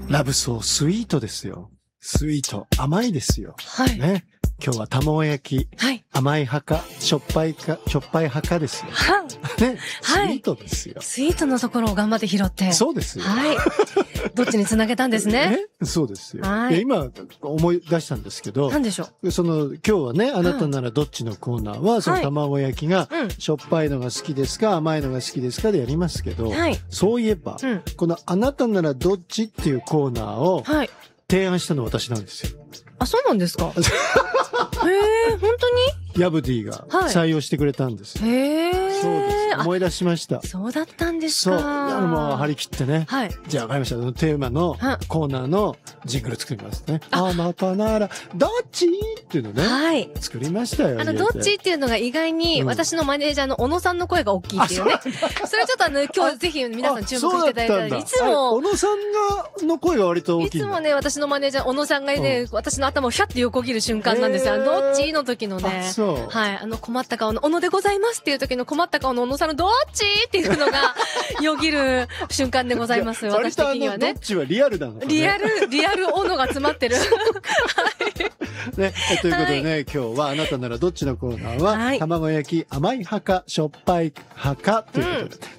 ラブソースイートですよ。スイート、甘いですよ。 はい。 ね。今日は卵焼き。 はい。 甘い派か、しょっぱい派かですよ。 はね。スはいイートですよ。 スイートのところを頑張って拾って。 そうですよ。 はい。どっちにつなげたんですね。 そうですよ。 はいいや今思い出したんですけど、 なんでしょう。 今日はね、あなたならどっちのコーナーは、その卵焼きが、 うん。 しょっぱいのが好きですか、甘いのが好きですかでやりますけど、 はい。 そういえば、 うん。 このあなたならどっちっていうコーナーをはい。 提案したのは私なんですよ。 あ、そうなんですか。へえ、本当ヤブディがはい採用してくれたんですよ。 に？へえ。 そうです。 あ、 思い出しました。 そうだったんですそう。 か。 もう張り切ってね。 はい。 じゃあわかりました。テーマのはいコーナーのジングル作りますね。あなたならどっちっていうのね。 はい。 作りましたよ。家でどっちっていうのが意外にうん私のマネージャーの小野さんの声が大きいっていうね。それちょっと今日ぜひ皆さん注目していただいたら、いつも、 小野さんの声が割と大きいんだ。 いつもね、私のマネージャー、小野さんがね、私の頭をヒャッて横切る瞬間なんですよ。どっちの時のね。 そう。 はい。困った顔の、小野でございますっていう時の困った顔の小野さんのどっちっていうのが、よぎる瞬間でございます。私的にはね。 どっちはリアルなのかね。 リアル小野が詰まってる。 ね、ということでね、今日はあなたならどっちのコーナーは、 はい卵焼き甘い派か、しょっぱい派かということで、